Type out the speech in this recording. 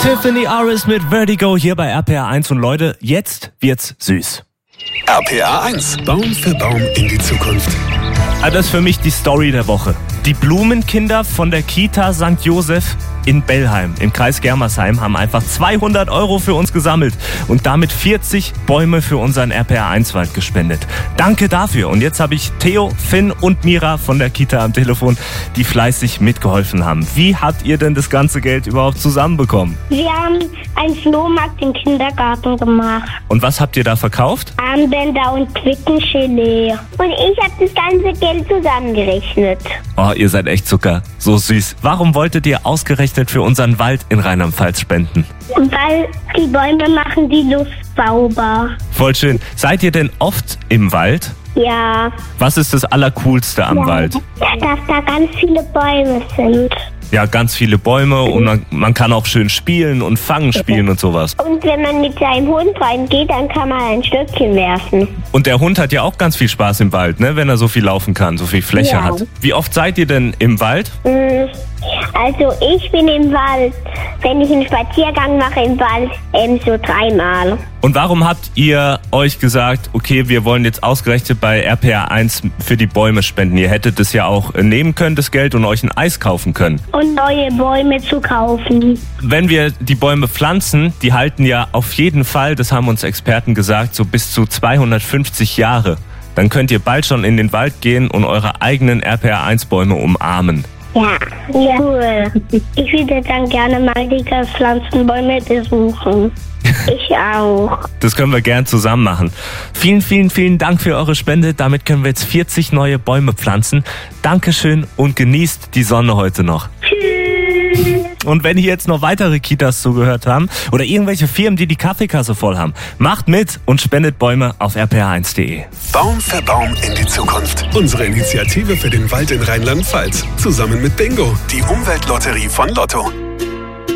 Tiffany Aris mit Vertigo hier bei RPA 1 und Leute, jetzt wird's süß. RPA 1, Baum für Baum in die Zukunft. Das ist für mich die Story der Woche. Die Blumenkinder von der Kita St. Joseph in Bellheim im Kreis Germersheim haben einfach 200 € für uns gesammelt und damit 40 Bäume für unseren RPA 1 Wald gespendet. Danke dafür. Und jetzt habe ich Theo, Finn und Mira von der Kita am Telefon, die fleißig mitgeholfen haben. Wie habt ihr denn das ganze Geld überhaupt zusammenbekommen? Wir haben einen Flohmarkt im Kindergarten gemacht. Und was habt ihr da verkauft? Armbänder und Quittengelee. Und ich habe das ganze Geld zusammengerechnet. Oh, ihr seid echt Zucker. So süß. Warum wolltet ihr ausgerechnet für unseren Wald in Rheinland-Pfalz spenden? Weil die Bäume machen die Luft sauber. Voll schön. Seid ihr denn oft im Wald? Ja. Was ist das Allercoolste am Wald? Dass da ganz viele Bäume sind. Ja, ganz viele Bäume und man kann auch schön spielen und Fangen spielen und sowas. Und wenn man mit seinem Hund reingeht, dann kann man ein Stöckchen werfen. Und der Hund hat ja auch ganz viel Spaß im Wald, ne? Wenn er so viel laufen kann, so viel Fläche hat. Wie oft seid ihr denn im Wald? Also ich bin im Wald, wenn ich einen Spaziergang mache im Wald, so 3-mal. Und warum habt ihr euch gesagt, okay, wir wollen jetzt ausgerechnet bei RPA 1 für die Bäume spenden? Ihr hättet es ja auch nehmen können, das Geld, und euch ein Eis kaufen können. Und neue Bäume zu kaufen. Wenn wir die Bäume pflanzen, die halten ja auf jeden Fall, das haben uns Experten gesagt, so bis zu 250 Jahre. Dann könnt ihr bald schon in den Wald gehen und eure eigenen RPA 1 Bäume umarmen. Ja, cool. Ich würde dann gerne mal die gepflanzten Bäume besuchen. Ich auch. Das können wir gern zusammen machen. Vielen, vielen, vielen Dank für eure Spende. Damit können wir jetzt 40 neue Bäume pflanzen. Dankeschön und genießt die Sonne heute noch. Tschüss. Und wenn hier jetzt noch weitere Kitas zugehört haben oder irgendwelche Firmen, die die Kaffeekasse voll haben, macht mit und spendet Bäume auf rpa1.de. Baum für Baum in die Zukunft. Unsere Initiative für den Wald in Rheinland-Pfalz. Zusammen mit Bingo, die Umweltlotterie von Lotto.